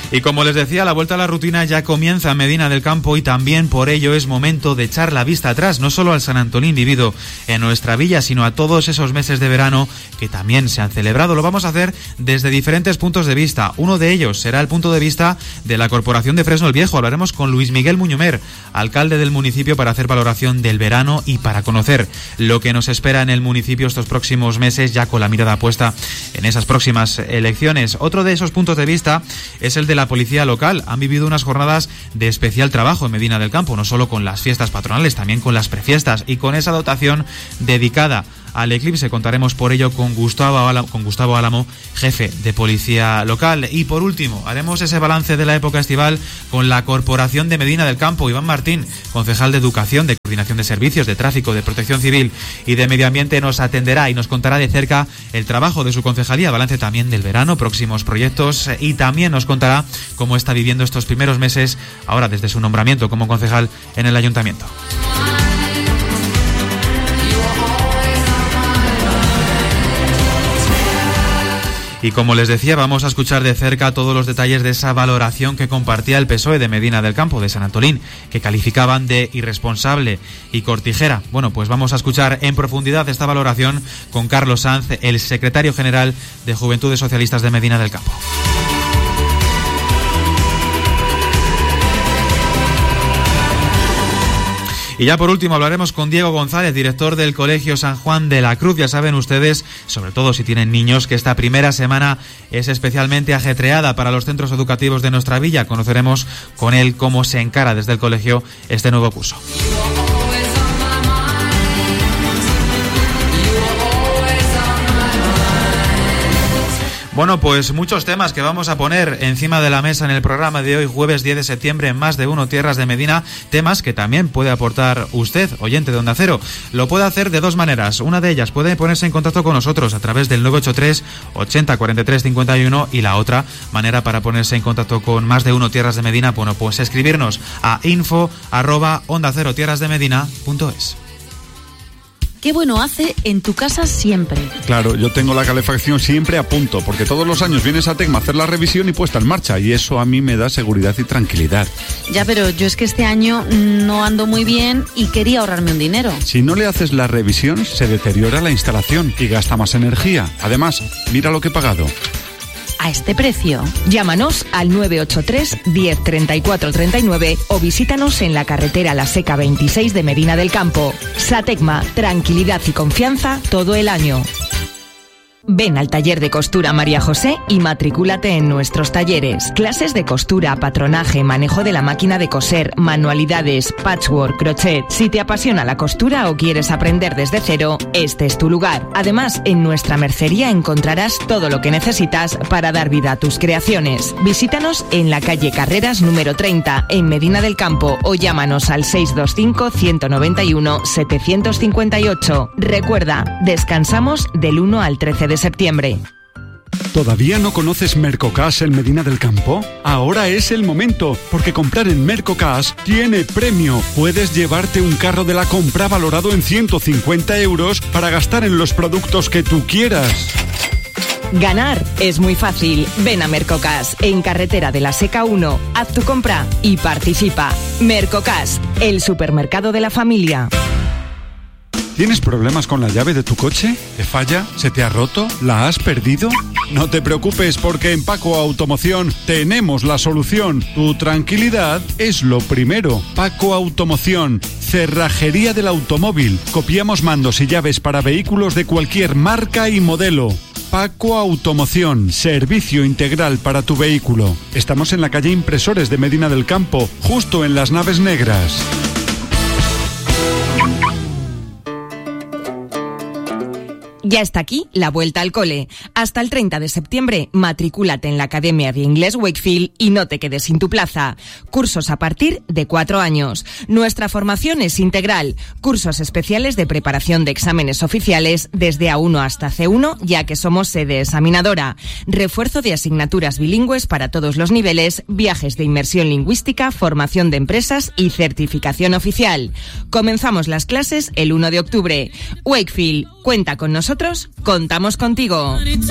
Y como les decía, la vuelta a la rutina ya comienza en Medina del Campo y también por ello es momento de echar la vista atrás, no solo al San Antolín vivido en nuestra villa, sino a todos esos meses de verano que también se han celebrado. Lo vamos a hacer desde diferentes puntos de vista. Uno de ellos será el punto de vista de la Corporación de Fresno el Viejo. Hablaremos con Luis Miguel Muñomer, alcalde del municipio, para hacer valoración del verano y para conocer lo que nos espera en el municipio estos próximos meses, ya con la mirada puesta en esas próximas elecciones. Otro de esos puntos de vista es el de la policía local. Han vivido unas jornadas de especial trabajo en Medina del Campo, no solo con las fiestas patronales, también con las prefiestas y con esa dotación dedicada al eclipse. Contaremos por ello con Gustavo Álamo, jefe de policía local. Y por último, haremos ese balance de la época estival con la Corporación de Medina del Campo. Iván Martín, concejal de Educación, de Coordinación de Servicios, de Tráfico, de Protección Civil y de Medio Ambiente, nos atenderá y nos contará de cerca el trabajo de su concejalía, balance también del verano, próximos proyectos, y también nos contará cómo está viviendo estos primeros meses, ahora desde su nombramiento como concejal en el ayuntamiento. Y como les decía, vamos a escuchar de cerca todos los detalles de esa valoración que compartía el PSOE de Medina del Campo, de San Antolín, que calificaban de irresponsable y cortijera. Bueno, pues vamos a escuchar en profundidad esta valoración con Carlos Sanz, el secretario general de Juventudes Socialistas de Medina del Campo. Y ya por último hablaremos con Diego González, director del Colegio San Juan de la Cruz. Ya saben ustedes, sobre todo si tienen niños, que esta primera semana es especialmente ajetreada para los centros educativos de nuestra villa. Conoceremos con él cómo se encara desde el colegio este nuevo curso. Bueno, pues muchos temas que vamos a poner encima de la mesa en el programa de hoy, jueves 10 de septiembre, en Más de Uno Tierras de Medina. Temas que también puede aportar usted, oyente de Onda Cero. Lo puede hacer de dos maneras. Una de ellas, puede ponerse en contacto con nosotros a través del 983 80 43 51, y la otra manera para ponerse en contacto con Más de Uno Tierras de Medina, bueno, pues escribirnos a info@ondacerotierrasdemedina.es. Qué bueno hace en tu casa siempre. Claro, yo tengo la calefacción siempre a punto, porque todos los años vienes a Tecma a hacer la revisión y puesta en marcha, y eso a mí me da seguridad y tranquilidad. Ya, pero yo es que este año no ando muy bien y quería ahorrarme un dinero. Si no le haces la revisión, se deteriora la instalación y gasta más energía. Además, mira lo que he pagado. ¿A este precio? Llámanos al 983 10 34 39 o visítanos en la carretera La Seca 26 de Medina del Campo. Satecma, tranquilidad y confianza todo el año. Ven al taller de costura María José y matricúlate en nuestros talleres. Clases de costura, patronaje, manejo de la máquina de coser, manualidades, patchwork, crochet. Si te apasiona la costura o quieres aprender desde cero, este es tu lugar. Además, en nuestra mercería encontrarás todo lo que necesitas para dar vida a tus creaciones. Visítanos en la calle Carreras número 30, en Medina del Campo, o llámanos al 625 191 758. Recuerda, descansamos del 1 al 13 de septiembre. ¿Todavía no conoces Mercocash en Medina del Campo? Ahora es el momento, porque comprar en Mercocash tiene premio. Puedes llevarte un carro de la compra valorado en 150 euros para gastar en los productos que tú quieras. Ganar es muy fácil. Ven a Mercocash, en carretera de la Seca 1. Haz tu compra y participa. Mercocash, el supermercado de la familia. ¿Tienes problemas con la llave de tu coche? ¿Te falla? ¿Se te ha roto? ¿La has perdido? No te preocupes, porque en Paco Automoción tenemos la solución. Tu tranquilidad es lo primero. Paco Automoción, cerrajería del automóvil. Copiamos mandos y llaves para vehículos de cualquier marca y modelo. Paco Automoción, servicio integral para tu vehículo. Estamos en la calle Impresores de Medina del Campo, justo en las Naves Negras. Ya está aquí la vuelta al cole. Hasta el 30 de septiembre, matricúlate en la Academia de Inglés Wakefield y no te quedes sin tu plaza. Cursos a partir de 4 años. Nuestra formación es integral. Cursos especiales de preparación de exámenes oficiales desde A1 hasta C1, ya que somos sede examinadora. Refuerzo de asignaturas bilingües para todos los niveles, viajes de inmersión lingüística, formación de empresas y certificación oficial. Comenzamos las clases el 1 de octubre. Wakefield, cuenta con nosotros, contamos contigo.